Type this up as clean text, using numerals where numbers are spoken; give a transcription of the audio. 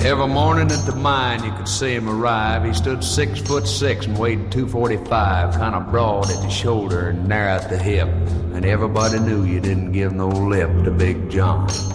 Every morning at the mine you could see him arrive. He stood 6'6" and weighed 245, kind of broad at the shoulder and narrow at the hip. And everybody knew you didn't give no lip to Big John.